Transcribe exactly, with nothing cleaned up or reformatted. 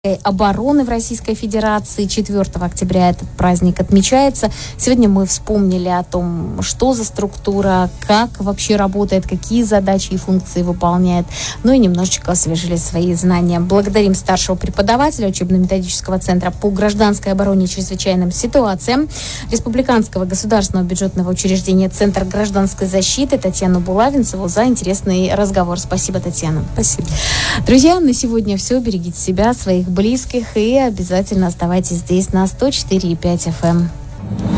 обороны в Российской Федерации. четвёртого октября этот праздник отмечается. Сегодня мы вспомнили о том, что за структура, как вообще работает, какие задачи и функции выполняет. Ну и немножечко освежили свои знания. Благодарим старшего преподавателя учебно-методического центра по гражданской обороне и чрезвычайным ситуациям Республиканского государственного бюджетного учреждения Центр гражданской защиты Татьяну Булавинцеву за интересный разговор. Спасибо, Татьяна. Спасибо. Друзья, на сегодня все. Берегите себя, своих близких и обязательно оставайтесь здесь на сто четыре и пять эф эм.